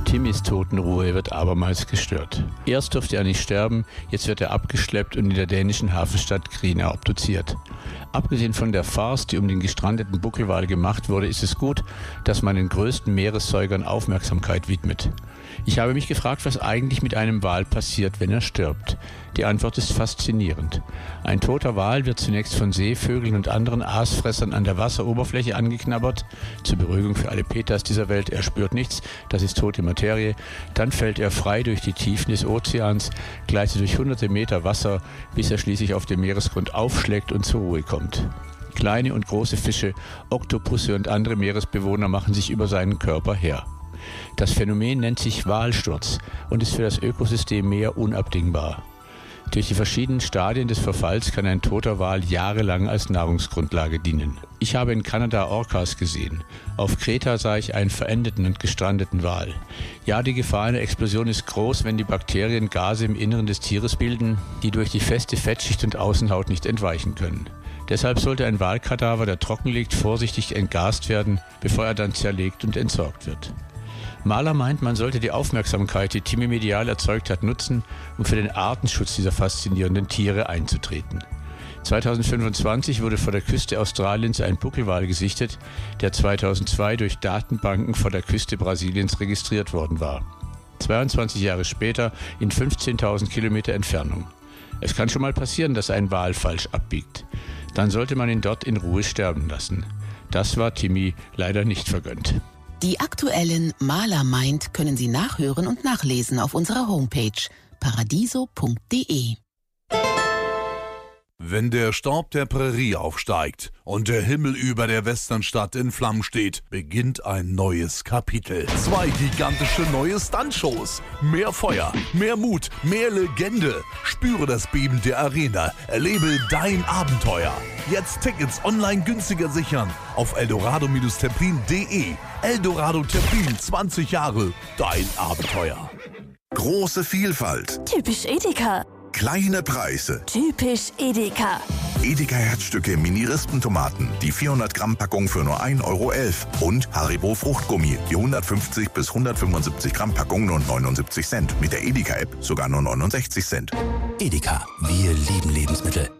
Timmys Totenruhe wird abermals gestört. Erst durfte er nicht sterben, jetzt wird er abgeschleppt und in der dänischen Hafenstadt Grenaa obduziert. Abgesehen von der Farce, die um den gestrandeten Buckelwal gemacht wurde, ist es gut, dass man den größten Meeressäugern Aufmerksamkeit widmet. Ich habe mich gefragt, was eigentlich mit einem Wal passiert, wenn er stirbt. Die Antwort ist faszinierend. Ein toter Wal wird zunächst von Seevögeln und anderen Aasfressern an der Wasseroberfläche angeknabbert. Zur Beruhigung für alle Peters dieser Welt, er spürt nichts, das ist tote Materie. Dann fällt er frei durch die Tiefen des Ozeans, gleitet durch hunderte Meter Wasser, bis er schließlich auf dem Meeresgrund aufschlägt und zur Ruhe kommt. Kleine und große Fische, Oktopusse und andere Meeresbewohner machen sich über seinen Körper her. Das Phänomen nennt sich Walsturz und ist für das Ökosystem Meer unabdingbar. Durch die verschiedenen Stadien des Verfalls kann ein toter Wal jahrelang als Nahrungsgrundlage dienen. Ich habe in Kanada Orcas gesehen. Auf Kreta sah ich einen verendeten und gestrandeten Wal. Ja, die Gefahr einer Explosion ist groß, wenn die Bakterien Gase im Inneren des Tieres bilden, die durch die feste Fettschicht und Außenhaut nicht entweichen können. Deshalb sollte ein Walkadaver, der trocken liegt, vorsichtig entgast werden, bevor er dann zerlegt und entsorgt wird. Mahler meint, man sollte die Aufmerksamkeit, die Timmy medial erzeugt hat, nutzen, um für den Artenschutz dieser faszinierenden Tiere einzutreten. 2025 wurde vor der Küste Australiens ein Buckelwal gesichtet, der 2002 durch Datenbanken vor der Küste Brasiliens registriert worden war. 22 Jahre später in 15.000 Kilometer Entfernung. Es kann schon mal passieren, dass ein Wal falsch abbiegt. Dann sollte man ihn dort in Ruhe sterben lassen. Das war Timmy leider nicht vergönnt. Die aktuellen Mahler meint können Sie nachhören und nachlesen auf unserer Homepage paradiso.de. Wenn der Staub der Prärie aufsteigt und der Himmel über der Westernstadt in Flammen steht, beginnt ein neues Kapitel. 2 gigantische neue Stuntshows. Mehr Feuer, mehr Mut, mehr Legende. Spüre das Beben der Arena. Erlebe dein Abenteuer. Jetzt Tickets online günstiger sichern auf eldorado-terplin.de. Eldorado Terplin, 20 Jahre. Dein Abenteuer. Große Vielfalt. Typisch Edeka. Kleine Preise. Typisch Edeka. Edeka Herzstücke Mini-Rispentomaten, die 400 Gramm Packung für nur 1,11 € und Haribo Fruchtgummi, die 150 bis 175 Gramm Packung nur 79 Cent. Mit der Edeka App sogar nur 69 Cent. Edeka, wir lieben Lebensmittel.